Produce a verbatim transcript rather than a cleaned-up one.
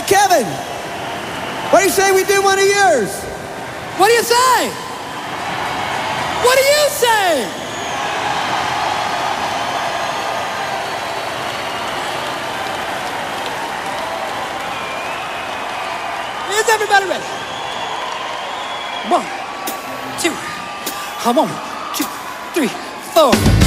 Hey, Kevin, what do you say we do one of yours? What do you say? What do you say? Is everybody ready? One, two, one, two, three, four.